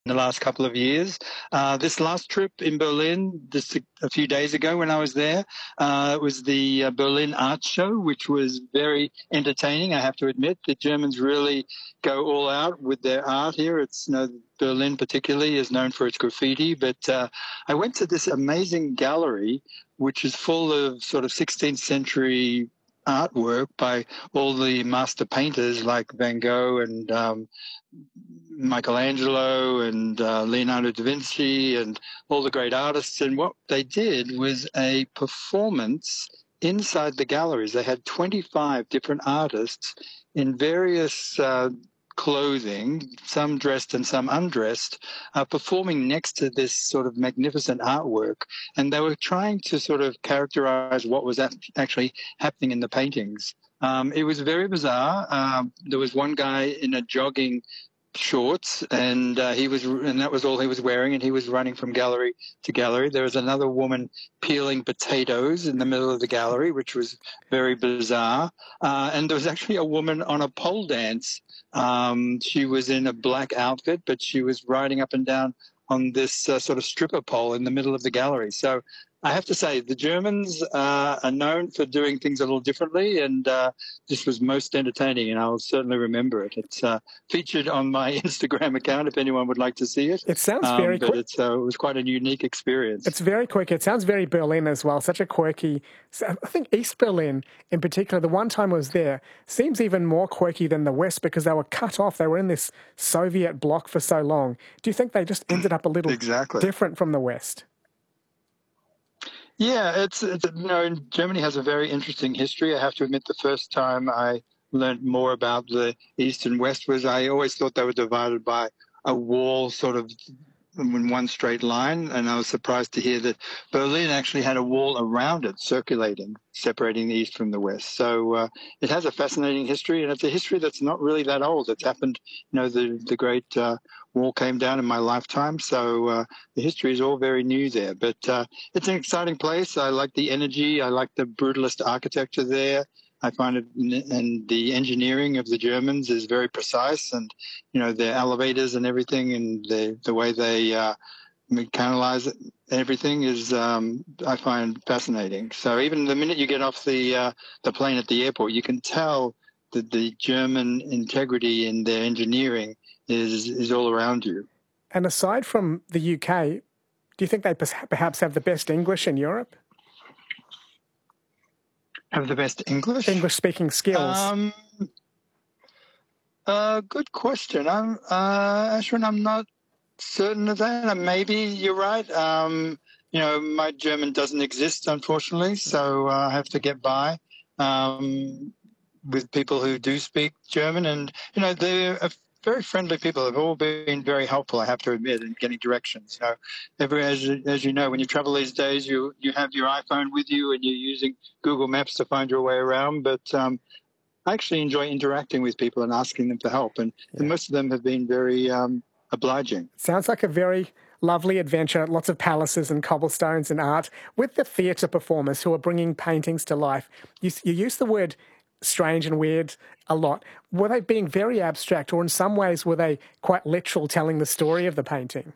the last couple of years. This last trip in Berlin, just a few days ago when I was there, it was the Berlin Art Show, which was very entertaining, I have to admit. The Germans really go all out with their art here. It's, Berlin particularly is known for its graffiti, but I went to this amazing gallery, which is full of sort of 16th century artwork by all the master painters like Van Gogh and Michelangelo and Leonardo da Vinci and all the great artists. And what they did was a performance inside the galleries. They had 25 different artists in various clothing, some dressed and some undressed, performing next to this sort of magnificent artwork. And they were trying to sort of characterize what was actually happening in the paintings. It was very bizarre. There was one guy in a jogging shorts, and that was all he was wearing, and he was running from gallery to gallery. There was another woman peeling potatoes in the middle of the gallery, which was very bizarre. And there was actually a woman on a pole dance. She was in a black outfit, but she was riding up and down on this sort of stripper pole in the middle of the gallery. So I have to say, the Germans are known for doing things a little differently, and this was most entertaining, and I'll certainly remember it. It's featured on my Instagram account if anyone would like to see it. It sounds very quick. But it was quite a unique experience. It's very quick. It sounds very Berlin as well, such a quirky... I think East Berlin, in particular, the one time I was there, seems even more quirky than the West because they were cut off. They were in this Soviet bloc for so long. Do you think they just ended up a little different from the West? Yeah, Germany has a very interesting history. I have to admit, the first time I learned more about the East and West was I always thought they were divided by a wall sort of in one straight line, and I was surprised to hear that Berlin actually had a wall around it circulating, separating the East from the West. So it has a fascinating history, and it's a history that's not really that old. It's happened, the great wall came down in my lifetime, so the history is all very new there. But it's an exciting place. I like the energy. I like the brutalist architecture there. I find it, and the engineering of the Germans is very precise, and their elevators and everything, and the way they mechanalize everything is I find fascinating. So even the minute you get off the plane at the airport, you can tell that the German integrity in their engineering is all around you. And aside from the UK, do you think they perhaps have the best English in Europe? Have the best English? English-speaking skills. Good question. Ashwin, I'm not certain of that. Maybe you're right. My German doesn't exist, unfortunately, so I have to get by with people who do speak German. And, they're very friendly people. They've all been very helpful, I have to admit, in getting directions. So, as you know, when you travel these days, you have your iPhone with you and you're using Google Maps to find your way around. But I actually enjoy interacting with people and asking them for help. And most of them have been very obliging. Sounds like a very lovely adventure, lots of palaces and cobblestones and art. With the theatre performers who are bringing paintings to life, you use the word strange and weird a lot. Were they being very abstract, or in some ways were they quite literal, telling the story of the painting?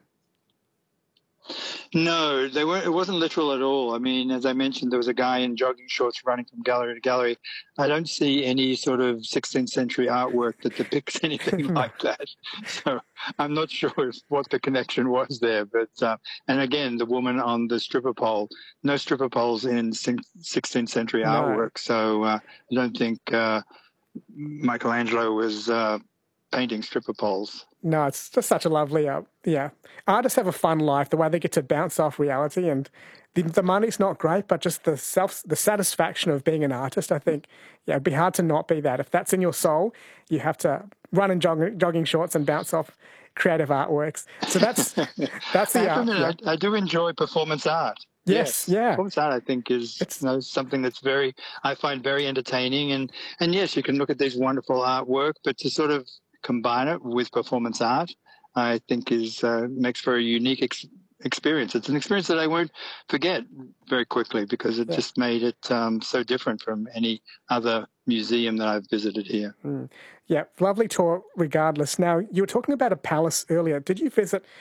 No, they weren't. It wasn't literal at all. I mean, as I mentioned, there was a guy in jogging shorts running from gallery to gallery. I don't see any sort of 16th century artwork that depicts anything like that. So I'm not sure what the connection was there. But and again, the woman on the stripper pole, no stripper poles in 16th century artwork. So I don't think Michelangelo was painting stripper poles. No, it's just such a lovely, Artists have a fun life, the way they get to bounce off reality, and the money's not great, but just the satisfaction of being an artist, I think, it'd be hard to not be that. If that's in your soul, you have to run in jogging shorts and bounce off creative artworks. So that's the art. I do enjoy performance art. Yes, yeah. Performance art, I think, is something that's I find very entertaining. And yes, you can look at these wonderful artwork, but to sort of combine it with performance art, I think makes for a unique experience. It's an experience that I won't forget very quickly because it just made it so different from any other museum that I've visited here. Yeah, lovely tour regardless. Now, you were talking about a palace earlier. Did you visit